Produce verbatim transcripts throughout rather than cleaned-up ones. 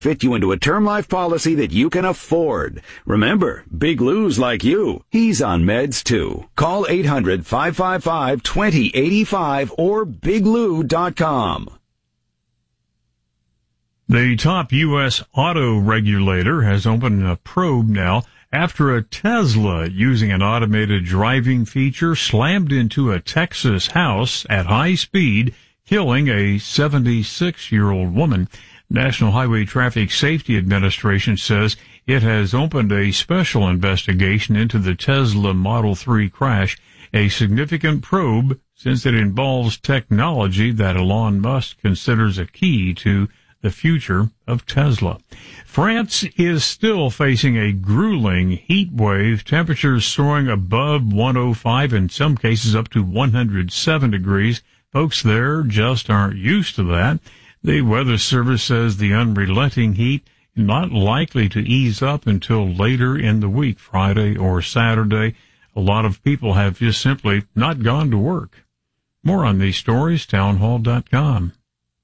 fit you into a term life policy that you can afford. Remember, Big Lou's like you. He's on meds too. Call eight hundred, five five five, two zero eight five or big lou dot com. The top U S auto regulator has opened a probe now after a Tesla using an automated driving feature slammed into a Texas house at high speed, killing a seventy-six-year-old woman. National Highway Traffic Safety Administration says it has opened a special investigation into the Tesla Model three crash, a significant probe since it involves technology that Elon Musk considers a key to the future of Tesla. France is still facing a grueling heat wave, temperatures soaring above one oh five, in some cases up to one hundred seven degrees. Folks there just aren't used to that. The Weather Service says the unrelenting heat is not likely to ease up until later in the week, Friday or Saturday. A lot of people have just simply not gone to work. More on these stories, townhall dot com.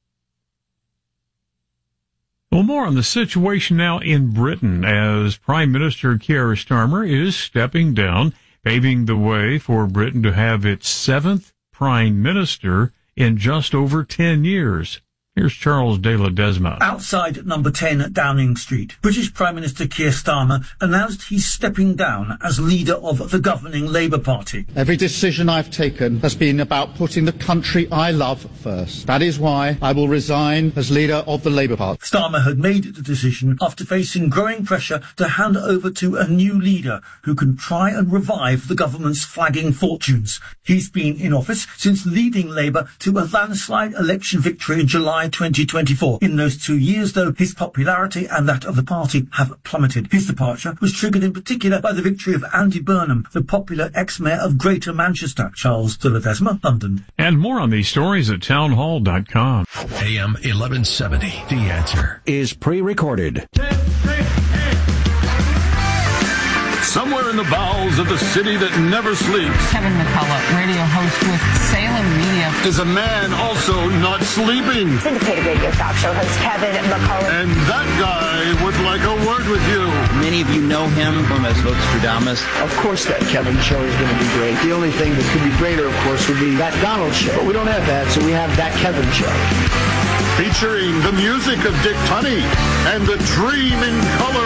Well, more on the situation now in Britain as Prime Minister Keir Starmer is stepping down, paving the way for Britain to have its seventh Prime Minister in just over ten years. Here's Charles de Ledesma. Outside number ten Downing Street, British Prime Minister Keir Starmer announced he's stepping down as leader of the governing Labour Party. Every decision I've taken has been about putting the country I love first. That is why I will resign as leader of the Labour Party. Starmer had made the decision after facing growing pressure to hand over to a new leader who can try and revive the government's flagging fortunes. He's been in office since leading Labour to a landslide election victory in July twenty twenty-four. In those two years, though, his popularity and that of the party have plummeted. His departure was triggered in particular by the victory of Andy Burnham, the popular ex-mayor of Greater Manchester. Charles de Ledesma, London. And more on these stories at townhall dot com. A M eleven seventy, The Answer. Is pre-recorded. Somewhere in the bowels of the city that never sleeps, Kevin McCullough, radio host with Salem Media, is a man also not sleeping. Syndicated radio talk show host Kevin McCullough. And that guy would like a word with you. Many of you know him from as Nostradamus. Of course that Kevin show is going to be great. The only thing that could be greater, of course, would be that Donald show. But we don't have that, so we have that Kevin show. Featuring the music of Dick Tunney and the Dream in Color